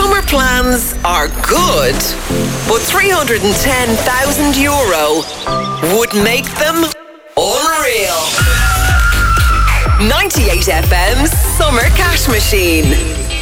Summer plans are good, but €310,000 would make them unreal. 98 FM's Summer Cash Machine.